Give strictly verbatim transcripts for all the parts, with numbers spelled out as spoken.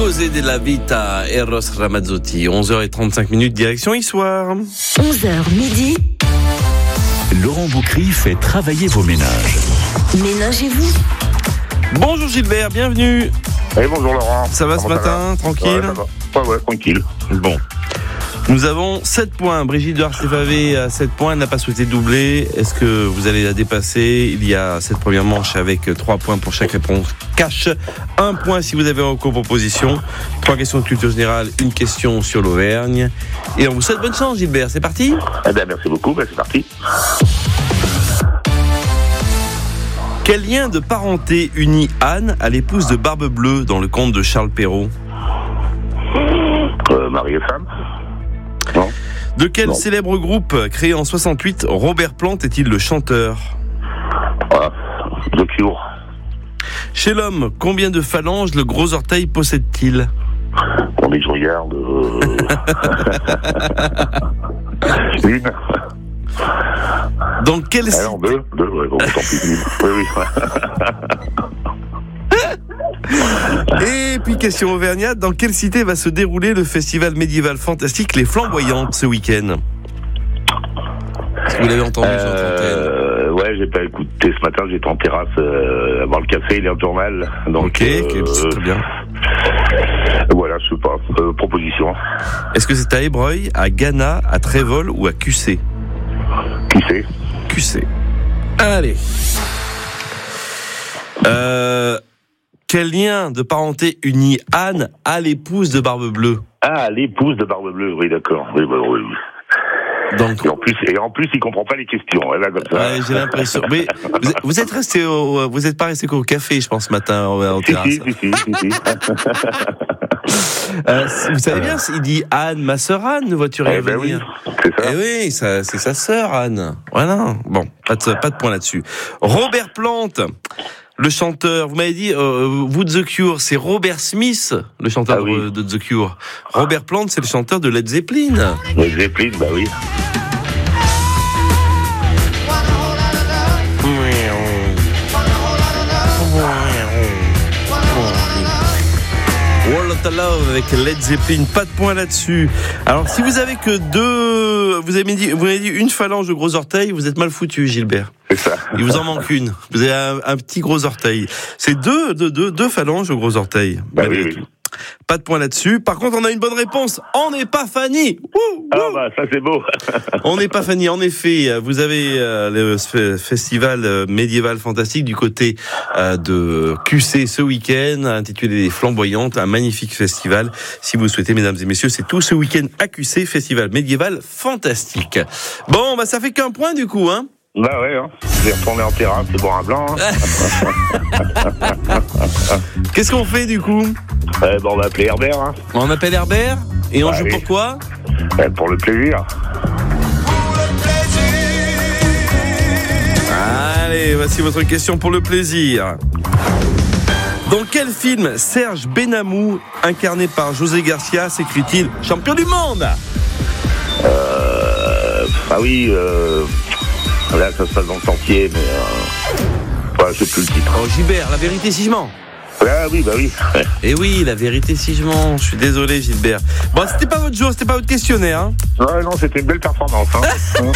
Causer de la Vita, Eros Ramazzotti. onze heures trente-cinq minutes, direction Issoire. onze heures midi. Laurent Boucry fait travailler vos ménages. Ménagez-vous. Bonjour Gilbert, bienvenue. Oui, bonjour Laurent. Ça va Comment ce ça matin, va tranquille? Ouais, ça va. Ouais, ouais, tranquille. Bon. Nous avons sept points. Brigitte de Arcefavé a sept points, elle n'a pas souhaité doubler. Est-ce que vous allez la dépasser? Il y a cette première manche avec trois points pour chaque réponse cash. Un point si vous avez en co-proposition. Trois questions de culture générale, une question sur l'Auvergne. Et on vous souhaite bonne chance Gilbert, c'est parti? Eh bien, merci beaucoup, ben, c'est parti. Quel lien de parenté unit Anne à l'épouse de Barbe Bleue dans le conte de Charles Perrault? Euh, mari et femme. Non. De quel Non. célèbre groupe créé en soixante-huit Robert Plant est-il le chanteur? Ah, The Cure. Chez l'homme, combien de phalanges le gros orteil possède-t-il? On est, je regarde. Euh... Une. Dans quel Ah non, deux. Deux, ouais, bon, tant pis. Oui, oui. Et puis question auvergnate, dans quelle cité va se dérouler le festival médiéval fantastique Les Flamboyantes ce week-end? Est-ce que vous l'avez entendu sur votre antenne? Euh, ouais, j'ai pas écouté ce matin, j'étais en terrasse euh, à boire le café et lire le journal. Donc, Ok, okay euh, c'est très bien. Voilà, je sais pas. Euh, proposition. Est-ce que c'est à Ébreuil, à Ghana, à Trévol ou à Q C? Qui c'est? Q C. Allez. Euh, quel lien de parenté unit Anne à l'épouse de Barbe Bleue? Ah, l'épouse de Barbe Bleue, oui, d'accord. Oui, bah, oui, oui. Donc, et en plus, et en plus, il comprend pas les questions. Là, comme ça. Ouais, j'ai l'impression. Mais vous, vous êtes resté, au, vous êtes pas resté qu'au café, je pense, ce matin en terrasse. Si, si, si, si, si. euh, vous savez bien, il dit Anne, ma sœur Anne, vois-tu Eh ben oui, c'est ça. Eh oui, ça, c'est sa sœur Anne. Voilà. Bon, pas de, pas de point là-dessus. Robert Plant, le chanteur. Vous m'avez dit, euh, vous de The Cure, c'est Robert Smith, le chanteur ah, oui. de, de The Cure. Robert Plant, c'est le chanteur de Led Zeppelin. Led Zeppelin, bah oui. Wall of Love avec Led Zeppelin, pas de point là-dessus. Alors si vous avez que deux, vous avez dit, vous avez dit une phalange de gros orteil, vous êtes mal foutu, Gilbert. C'est ça. Il vous en manque une. Vous avez un, un petit gros orteil. C'est deux, deux, deux, deux phalanges de gros orteil. Bah oui, oui. Pas de point là-dessus. Par contre, on a une bonne réponse. On n'est pas Fanny. Wouh, ah wouh. bah ça c'est beau. On n'est pas Fanny. En effet, vous avez euh, le f- festival euh, médiéval fantastique du côté euh, de Q C ce week-end, intitulé Les Flamboyantes, un magnifique festival. Si vous souhaitez, mesdames et messieurs, c'est tout ce week-end à Q C, festival médiéval fantastique. Bon, bah ça fait qu'un point du coup, hein. Bah ouais, hein. Je vais retourner en terrasse, c'est boire un blanc. Hein. Qu'est-ce qu'on fait du coup? euh, bah, on va appeler Herbert. Hein. On appelle Herbert et on bah, joue oui. pour quoi? euh, Pour le plaisir. Allez, voici votre question pour le plaisir. Dans quel film Serge Benamou, incarné par José Garcia, s'écrit-il champion du monde? Euh... Ah oui, euh... là ça se passe dans le sentier, mais... Euh... Ouais, je sais plus le titre. Oh Gilbert, la vérité si je mens. Ah oui, bah oui. Eh oui, la vérité si je mens. Je suis désolé Gilbert. Bon, c'était pas votre jour, c'était pas votre questionnaire. Hein. Ouais, non, c'était une belle performance. Hein.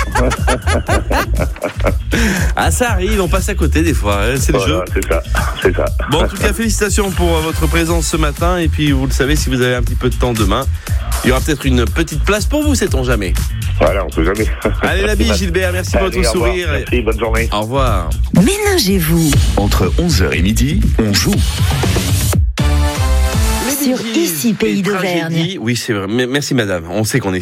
Ah, ça arrive, on passe à côté des fois. Hein, c'est voilà, le jeu. C'est ça, c'est ça. Bon, en tout cas, félicitations pour votre présence ce matin. Et puis, vous le savez, si vous avez un petit peu de temps demain, il y aura peut-être une petite place pour vous, sait-on jamais. Voilà, on sait jamais. Allez, la bise Gilbert, merci pour votre sourire. Merci, bonne journée. Au revoir. Ménagez-vous. Entre onze heures et midi, on joue. Sur Ici Pays d'Auvergne. Oui, c'est vrai. Merci madame. On sait qu'on est